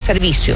servicio.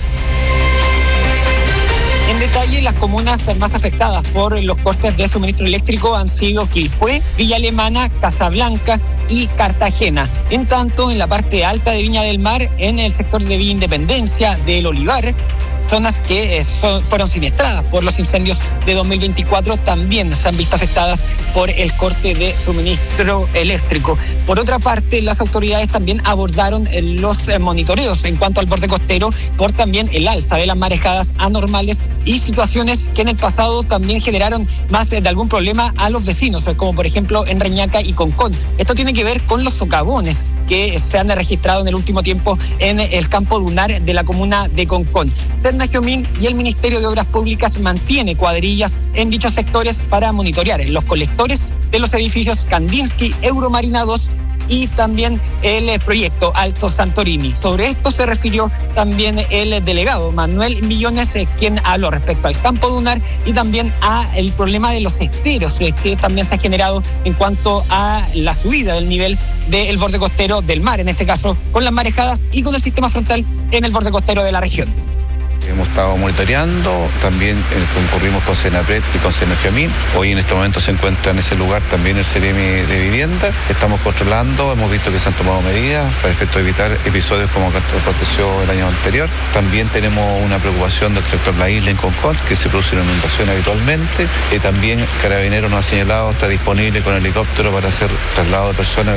En detalle, las comunas más afectadas por los cortes de suministro eléctrico han sido Quilpué, Villa Alemana, Casablanca y Cartagena. En tanto, en la parte alta de Viña del Mar, en el sector de Villa Independencia, del Olivar, zonas que fueron siniestradas por los incendios de 2024 también se han visto afectadas por el corte de suministro eléctrico. Por otra parte, las autoridades también abordaron los monitoreos en cuanto al borde costero por también el alza de las marejadas anormales y situaciones que en el pasado también generaron más de algún problema a los vecinos, como por ejemplo en Reñaca y Concón. Esto tiene que ver con los socavones que se han registrado en el último tiempo en el campo dunar de la comuna de Concón. Serna-Giomín y el Ministerio de Obras Públicas mantiene cuadrillas en dichos sectores para monitorear los colectores de los edificios Kandinsky, Euromarina 2 y también el proyecto Alto Santorini. Sobre esto se refirió también el delegado Manuel Millones, quien habló respecto al campo dunar y también a el problema de los esteros que también se ha generado en cuanto a la subida del nivel del borde costero del mar, en este caso con las marejadas y con el sistema frontal en el borde costero de la región. Hemos estado monitoreando, también concurrimos con Senapred y con Serna-Giomín. Hoy en este momento se encuentra en ese lugar también el CEREMI de vivienda. Estamos controlando, hemos visto que se han tomado medidas para efecto de evitar episodios como que aconteció el año anterior. También tenemos una preocupación del sector La Isla en Concón, que se produce una inundación habitualmente. También Carabineros nos ha señalado, está disponible con helicóptero para hacer traslado de personas.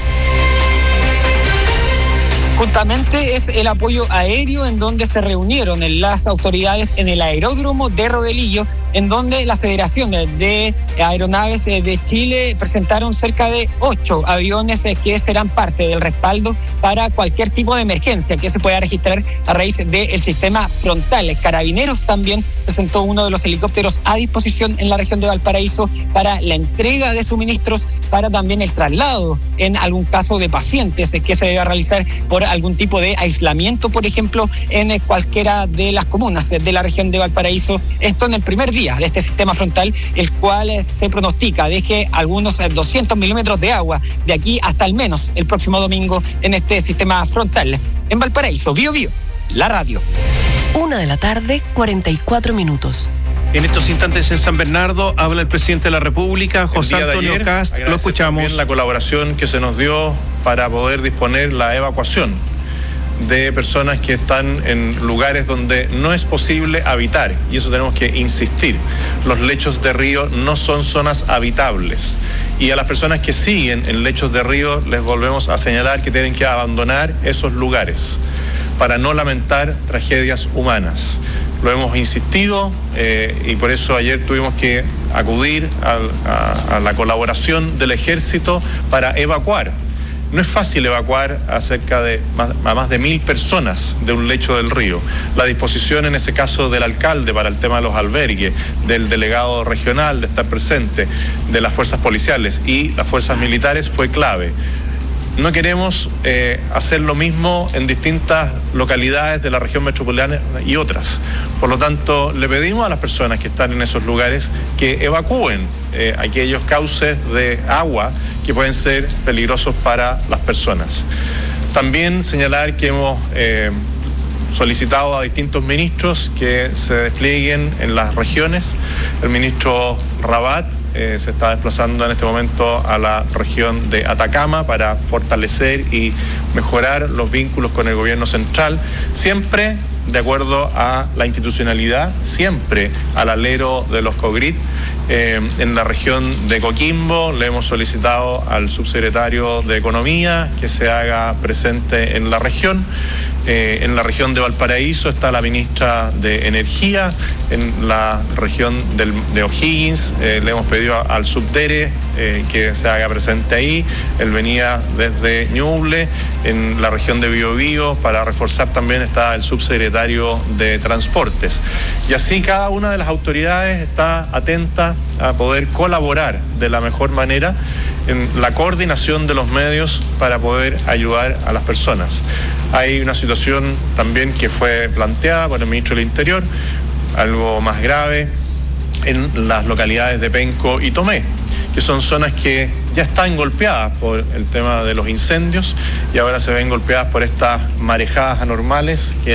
Juntamente es el apoyo aéreo en donde se reunieron las autoridades en el aeródromo de Rodelillo, en donde la Federación de Aeronaves de Chile presentaron cerca de 8 aviones que serán parte del respaldo para cualquier tipo de emergencia que se pueda registrar a raíz del sistema frontal. Carabineros también presentó uno de los helicópteros a disposición en la región de Valparaíso para la entrega de suministros, para también el traslado en algún caso de pacientes que se deba realizar por algún tipo de aislamiento, por ejemplo, en cualquiera de las comunas de la región de Valparaíso. Esto en el primer día de este sistema frontal, el cual se pronostica deje algunos 200 milímetros de agua de aquí hasta al menos el próximo domingo en este sistema frontal. En Valparaíso, Bío Bío, la radio. 1:44 p.m. En estos instantes en San Bernardo habla el presidente de la República, José Antonio Kast. Lo escuchamos. También la colaboración que se nos dio para poder disponer la evacuación de personas que están en lugares donde no es posible habitar, y eso tenemos que insistir. Los lechos de río no son zonas habitables, y a las personas que siguen en lechos de río les volvemos a señalar que tienen que abandonar esos lugares para no lamentar tragedias humanas. Lo hemos insistido y por eso ayer tuvimos que acudir a la colaboración del Ejército para evacuar. No es fácil evacuar a más de 1.000 personas de un lecho del río. La disposición en ese caso del alcalde para el tema de los albergues, del delegado regional de estar presente, de las fuerzas policiales y las fuerzas militares fue clave. No queremos hacer lo mismo en distintas localidades de la región metropolitana y otras. Por lo tanto, le pedimos a las personas que están en esos lugares que evacúen aquellos cauces de agua que pueden ser peligrosos para las personas. También señalar que hemos solicitado a distintos ministros que se desplieguen en las regiones. El ministro Rabat se está desplazando en este momento a la región de Atacama para fortalecer y mejorar los vínculos con el gobierno central, siempre de acuerdo a la institucionalidad, siempre al alero de los COGRIT. En la región de Coquimbo le hemos solicitado al subsecretario de Economía que se haga presente en la región. En la región de Valparaíso está la ministra de Energía. En la región de O'Higgins le hemos pedido al subdere que se haga presente ahí. Él venía desde Ñuble. En la región de Biobío, para reforzar también, está el subsecretario de Transportes. Y así cada una de las autoridades está atenta a poder colaborar de la mejor manera en la coordinación de los medios para poder ayudar a las personas. Hay una situación también que fue planteada por el ministro del Interior, algo más grave, en las localidades de Penco y Tomé, que son zonas que ya están golpeadas por el tema de los incendios y ahora se ven golpeadas por estas marejadas anormales que